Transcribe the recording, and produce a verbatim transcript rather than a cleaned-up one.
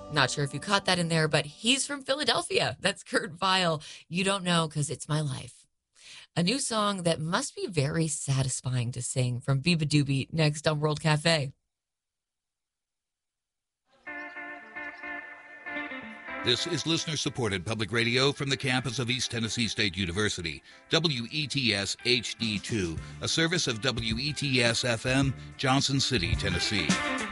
Not sure if you caught that in there, but he's from Philadelphia. That's Kurt Vile. You don't know because it's my life. A new song that must be very satisfying to sing from Biba Doobie next on World Cafe. This is listener-supported public radio from the campus of East Tennessee State University. W E T S H D two, a service of W E T S F M, Johnson City, Tennessee.